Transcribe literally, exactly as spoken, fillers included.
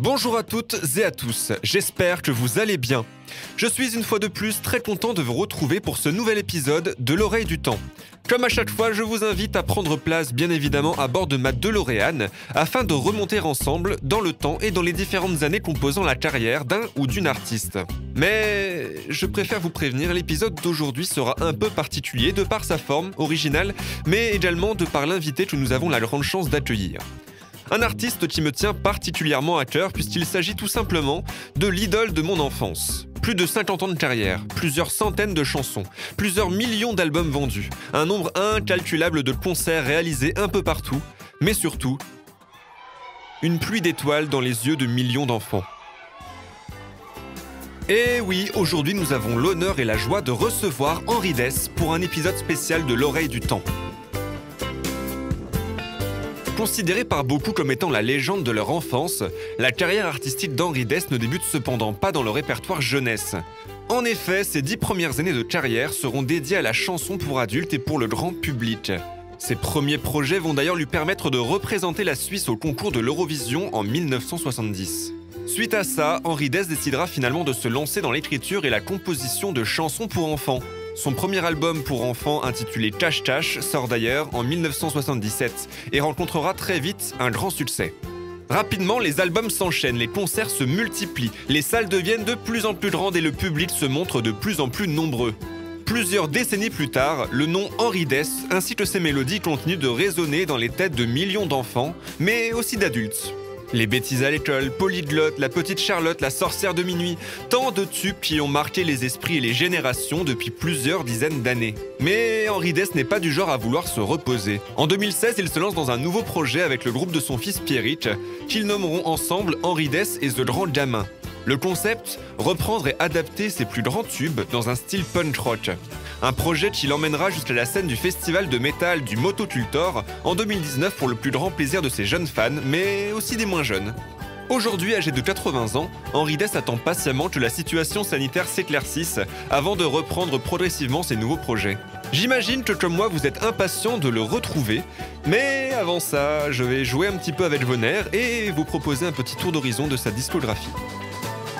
Bonjour à toutes et à tous, j'espère que vous allez bien. Je suis une fois de plus très content de vous retrouver pour ce nouvel épisode de l'Oreille du Temps. Comme à chaque fois, je vous invite à prendre place bien évidemment à bord de ma DeLorean afin de remonter ensemble dans le temps et dans les différentes années composant la carrière d'un ou d'une artiste. Mais je préfère vous prévenir, l'épisode d'aujourd'hui sera un peu particulier de par sa forme originale, mais également de par l'invité que nous avons la grande chance d'accueillir. Un artiste qui me tient particulièrement à cœur puisqu'il s'agit tout simplement de l'idole de mon enfance. Plus de cinquante ans de carrière, plusieurs centaines de chansons, plusieurs millions d'albums vendus, un nombre incalculable de concerts réalisés un peu partout, mais surtout, une pluie d'étoiles dans les yeux de millions d'enfants. Et oui, aujourd'hui nous avons l'honneur et la joie de recevoir Henri Dess pour un épisode spécial de l'Oreille du Temps. Considéré par beaucoup comme étant la légende de leur enfance, la carrière artistique d'Henri Dess ne débute cependant pas dans le répertoire jeunesse. En effet, ses dix premières années de carrière seront dédiées à la chanson pour adultes et pour le grand public. Ses premiers projets vont d'ailleurs lui permettre de représenter la Suisse au concours de l'Eurovision en mille neuf cent soixante-dix. Suite à ça, Henri Dess décidera finalement de se lancer dans l'écriture et la composition de chansons pour enfants. Son premier album pour enfants intitulé Cache Cache sort d'ailleurs en mille neuf cent soixante-dix-sept et rencontrera très vite un grand succès. Rapidement, les albums s'enchaînent, les concerts se multiplient, les salles deviennent de plus en plus grandes et le public se montre de plus en plus nombreux. Plusieurs décennies plus tard, le nom Henri Dess ainsi que ses mélodies continuent de résonner dans les têtes de millions d'enfants, mais aussi d'adultes. Les bêtises à l'école, Polyglotte, La Petite Charlotte, La Sorcière de Minuit, tant de tubes qui ont marqué les esprits et les générations depuis plusieurs dizaines d'années. Mais Henri Dess n'est pas du genre à vouloir se reposer. En deux mille seize, il se lance dans un nouveau projet avec le groupe de son fils Pierrick, qu'ils nommeront ensemble Henri Dess et The Grand Gamin. Le concept, reprendre et adapter ses plus grands tubes dans un style punk rock. Un projet qui l'emmènera jusqu'à la scène du festival de métal du Motocultor en deux mille dix-neuf pour le plus grand plaisir de ses jeunes fans, mais aussi des moins jeunes. Aujourd'hui, âgé de quatre-vingts ans, Henri Dess attend patiemment que la situation sanitaire s'éclaircisse avant de reprendre progressivement ses nouveaux projets. J'imagine que comme moi, vous êtes impatient de le retrouver, mais avant ça, je vais jouer un petit peu avec vos nerfs et vous proposer un petit tour d'horizon de sa discographie.